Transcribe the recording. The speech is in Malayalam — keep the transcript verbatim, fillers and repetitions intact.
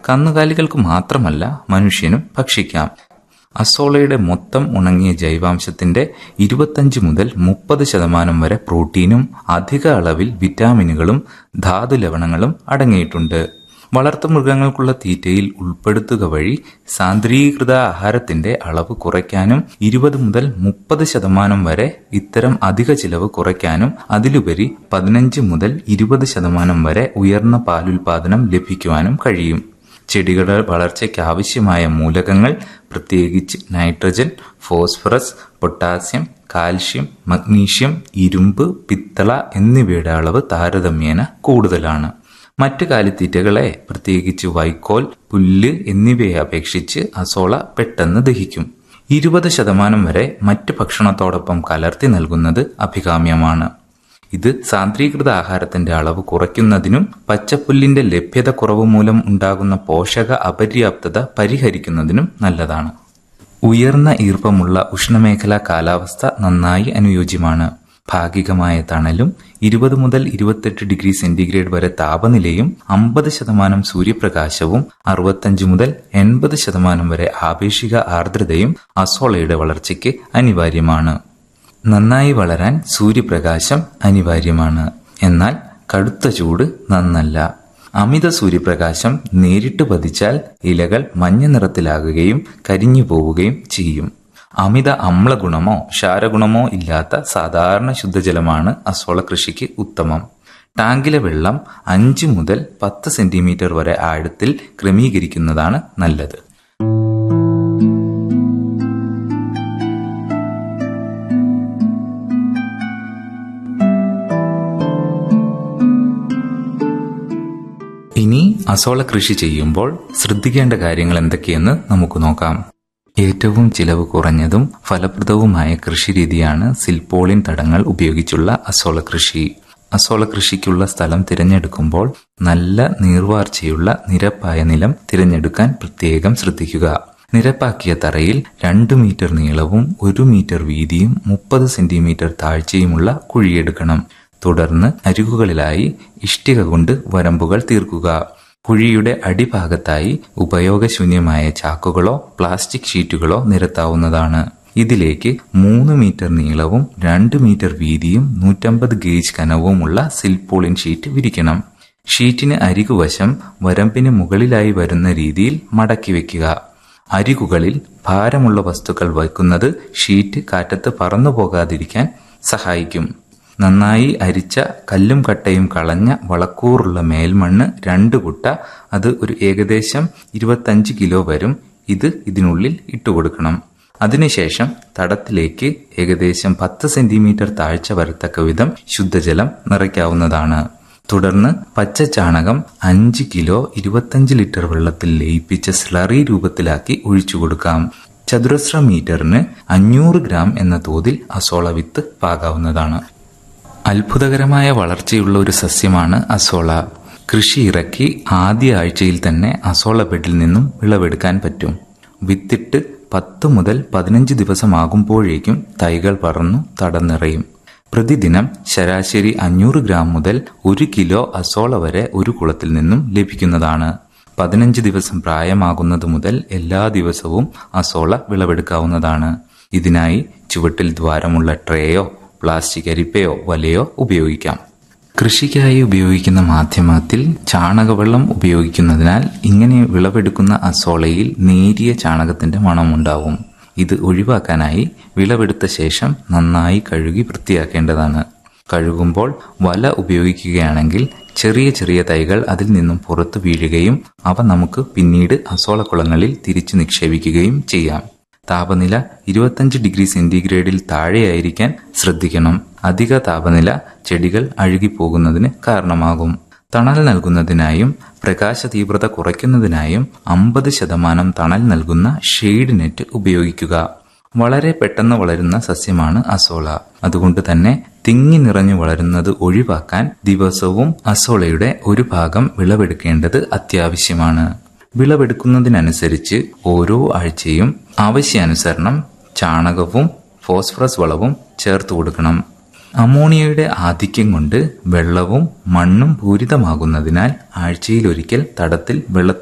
കന്നുകാലികൾക്ക് മാത്രമല്ല മനുഷ്യനും ഭക്ഷിക്കാം. അസോളയുടെ മൊത്തം ഉണങ്ങിയ ജൈവാംശത്തിന്റെ ഇരുപത്തഞ്ച് മുതൽ മുപ്പത് ശതമാനം വരെ പ്രോട്ടീനും അധിക അളവിൽ വിറ്റാമിനുകളും ധാതു ലവണങ്ങളും അടങ്ങിയിട്ടുണ്ട്. വളർത്തുമൃഗങ്ങൾക്കുള്ള തീറ്റയിൽ ഉൾപ്പെടുത്തുക വഴി സാന്ദ്രീകൃത ആഹാരത്തിന്റെ അളവ് കുറയ്ക്കാനും ഇരുപത് മുതൽ മുപ്പത് ശതമാനം വരെ ഇത്തരം അധിക ചിലവ് കുറയ്ക്കാനും അതിലുപരി പതിനഞ്ച് മുതൽ ഇരുപത് ശതമാനം വരെ ഉയർന്ന പാലുൽപാദനം ലഭിക്കുവാനും കഴിയും. ചെടികളുടെ വളർച്ചയ്ക്ക് ആവശ്യമായ മൂലകങ്ങൾ, പ്രത്യേകിച്ച് nitrogen, phosphorus, potassium, calcium, magnesium, ഇരുമ്പ്, പിത്തള എന്നിവയുടെ അളവ് താരതമ്യേന കൂടുതലാണ്. മറ്റ് കാലിത്തീറ്റകളെ, പ്രത്യേകിച്ച് വൈക്കോൽ, പുല്ല് എന്നിവയെ അപേക്ഷിച്ച് അസോള പെട്ടെന്ന് ദഹിക്കും. ഇരുപത് ശതമാനം വരെ മറ്റ് ഭക്ഷണത്തോടൊപ്പം കലർത്തി നൽകുന്നത് അഭികാമ്യമാണ്. ഇത് സാന്ദ്രീകൃത ആഹാരത്തിന്റെ അളവ് കുറയ്ക്കുന്നതിനും പച്ചപ്പുല്ലിന്റെ ലഭ്യത കുറവ് മൂലം ഉണ്ടാകുന്ന പോഷക അപര്യാപ്തത പരിഹരിക്കുന്നതിനും നല്ലതാണ്. ഉയർന്ന ഈർപ്പമുള്ള ഉഷ്ണമേഖലാ കാലാവസ്ഥ നന്നായി അനുയോജ്യമാണ്. ഭാഗികമായ തണലും ഇരുപത് മുതൽ ഇരുപത്തെട്ട് ഡിഗ്രി സെന്റിഗ്രേഡ് വരെ താപനിലയും അമ്പത് ശതമാനം സൂര്യപ്രകാശവും അറുപത്തഞ്ച് മുതൽ എൺപത് ശതമാനം വരെ ആപേക്ഷിക ആർദ്രതയും അസോളയുടെ വളർച്ചയ്ക്ക് അനിവാര്യമാണ്. നന്നായി വളരാൻ സൂര്യപ്രകാശം അനിവാര്യമാണ്. എന്നാൽ കടുത്ത ചൂട് നന്നല്ല. അമിത സൂര്യപ്രകാശം നേരിട്ട് പതിച്ചാൽ ഇലകൾ മഞ്ഞ നിറത്തിലാകുകയും കരിഞ്ഞു പോവുകയും ചെയ്യും. അമിത അമ്ലഗുണമോ ക്ഷാരഗുണമോ ഇല്ലാത്ത സാധാരണ ശുദ്ധജലമാണ് അസോള കൃഷിക്ക് ഉത്തമം. ടാങ്കിലെ വെള്ളം അഞ്ച് മുതൽ പത്ത് സെന്റിമീറ്റർ വരെ ആഴത്തിൽ ക്രമീകരിക്കുന്നതാണ് നല്ലത്. ഇനി അസോള കൃഷി ചെയ്യുമ്പോൾ ശ്രദ്ധിക്കേണ്ട കാര്യങ്ങൾ എന്തൊക്കെയെന്ന് നമുക്ക് നോക്കാം. ഏറ്റവും ചിലവ് കുറഞ്ഞതും ഫലപ്രദവുമായ കൃഷിരീതിയാണ് സിൽപോളിൻ തടങ്ങൾ ഉപയോഗിച്ചുള്ള അസോള കൃഷി. അസോള കൃഷിക്കുള്ള സ്ഥലം തിരഞ്ഞെടുക്കുമ്പോൾ നല്ല നീർവാർച്ചയുള്ള നിരപ്പായ നിലം തിരഞ്ഞെടുക്കാൻ പ്രത്യേകം ശ്രദ്ധിക്കുക. നിരപ്പാക്കിയ തറയിൽ രണ്ടു മീറ്റർ നീളവും ഒരു മീറ്റർ വീതിയും മുപ്പത് സെന്റിമീറ്റർ താഴ്ചയുമുള്ള കുഴിയെടുക്കണം. തുടർന്ന് അരികുകളിലായി ഇഷ്ടിക കൊണ്ട് വരമ്പുകൾ തീർക്കുക. കുഴിയുടെ അടിഭാഗത്തായി ഉപയോഗശൂന്യമായ ചാക്കുകളോ പ്ലാസ്റ്റിക് ഷീറ്റുകളോ നിരത്താവുന്നതാണ്. ഇതിലേക്ക് മൂന്ന് മീറ്റർ നീളവും രണ്ട് മീറ്റർ വീതിയും നൂറ്റമ്പത് ഗേജ് കനവുമുള്ള സിൽപോളിൻ ഷീറ്റ് വിരിക്കണം. ഷീറ്റിന് അരികുവശം വരമ്പിന് മുകളിലായി വരുന്ന രീതിയിൽ മടക്കി വെക്കുക. അരികുകളിൽ ഭാരമുള്ള വസ്തുക്കൾ വയ്ക്കുന്നത് ഷീറ്റ് കാറ്റത്ത് പറന്നു പോകാതിരിക്കാൻ സഹായിക്കും. നന്നായി അരിച്ച കല്ലും കട്ടയും കളഞ്ഞ വളക്കൂറുള്ള മേൽമണ്ണ് രണ്ട് കുട്ട, അത് ഒരു ഏകദേശം ഇരുപത്തഞ്ച് കിലോ വരും. ഇത് ഇതിനുള്ളിൽ ഇട്ടുകൊടുക്കണം. അതിനുശേഷം തടത്തിലേക്ക് ഏകദേശം പത്ത് സെന്റിമീറ്റർ താഴ്ച വരത്തക്ക വിധം ശുദ്ധജലം നിറയ്ക്കാവുന്നതാണ്. തുടർന്ന് പച്ച ചാണകം അഞ്ച് കിലോ ഇരുപത്തഞ്ച് ലിറ്റർ വെള്ളത്തിൽ ലയിപ്പിച്ച സ്ലറി രൂപത്തിലാക്കി ഒഴിച്ചു കൊടുക്കാം. ചതുരശ്ര മീറ്ററിന് അഞ്ഞൂറ് ഗ്രാം എന്ന തോതിൽ അസോള വിത്ത് പാകാവുന്നതാണ്. അത്ഭുതകരമായ വളർച്ചയുള്ള ഒരു സസ്യമാണ് അസോള. കൃഷി ഇറക്കി ആദ്യ ആഴ്ചയിൽ തന്നെ അസോള ബെഡിൽ നിന്നും വിളവെടുക്കാൻ പറ്റും. വിത്തിട്ട് പത്ത് മുതൽ പതിനഞ്ച് ദിവസമാകുമ്പോഴേക്കും തൈകൾ പറന്നു തടം നിറയും. പ്രതിദിനം ശരാശരി അഞ്ഞൂറ് ഗ്രാം മുതൽ ഒരു കിലോ അസോള വരെ ഒരു കുളത്തിൽ നിന്നും ലഭിക്കുന്നതാണ്. പതിനഞ്ച് ദിവസം പ്രായമാകുന്നത് മുതൽ എല്ലാ ദിവസവും അസോള വിളവെടുക്കാവുന്നതാണ്. ഇതിനായി ചുവട്ടിൽ ദ്വാരമുള്ള ട്രേയോ പ്ലാസ്റ്റിക് അരിപ്പയോ വലയോ ഉപയോഗിക്കാം. കൃഷിക്കായി ഉപയോഗിക്കുന്ന മാധ്യമത്തിൽ ചാണകവെള്ളം ഉപയോഗിക്കുന്നതിനാൽ ഇങ്ങനെ വിളവെടുക്കുന്ന അസോളയിൽ നേരിയ ചാണകത്തിന്റെ മണമുണ്ടാവും. ഇത് ഒഴിവാക്കാനായി വിളവെടുത്ത ശേഷം നന്നായി കഴുകി വൃത്തിയാക്കേണ്ടതാണ്. കഴുകുമ്പോൾ വല ഉപയോഗിക്കുകയാണെങ്കിൽ ചെറിയ ചെറിയ തൈകൾ അതിൽ നിന്നും പുറത്തു വീഴുകയും അവ നമുക്ക് പിന്നീട് അസോളക്കുളങ്ങളിൽ തിരിച്ചു നിക്ഷേപിക്കുകയും ചെയ്യാം. താപനില ഇരുപത്തഞ്ച് ഡിഗ്രി സെന്റിഗ്രേഡിൽ താഴെയായിരിക്കാൻ ശ്രദ്ധിക്കണം. അധിക താപനില ചെടികൾ അഴുകിപ്പോകുന്നതിന് കാരണമാകും. തണൽ നൽകുന്നതിനായും പ്രകാശ തീവ്രത കുറയ്ക്കുന്നതിനായും അമ്പത് ശതമാനം തണൽ നൽകുന്ന ഷെയ്ഡ് നെറ്റ് ഉപയോഗിക്കുക. വളരെ പെട്ടെന്ന് വളരുന്ന സസ്യമാണ് അസോള. അതുകൊണ്ട് തന്നെ തിങ്ങി നിറഞ്ഞു വളരുന്നത് ഒഴിവാക്കാൻ ദിവസവും അസോളയുടെ ഒരു ഭാഗം വിളവെടുക്കേണ്ടത് അത്യാവശ്യമാണ്. വിളവെടുക്കുന്നതിനനുസരിച്ച് ഓരോ ആഴ്ചയും ആവശ്യാനുസരണം ചാണകവും ഫോസ്ഫറസ് വളവും ചേർത്ത് കൊടുക്കണം. അമോണിയയുടെ ആധിക്യം കൊണ്ട് വെള്ളവും മണ്ണും പൂരിതമാകുന്നതിനാൽ ആഴ്ചയിലൊരിക്കൽ തടത്തിൽ വെള്ള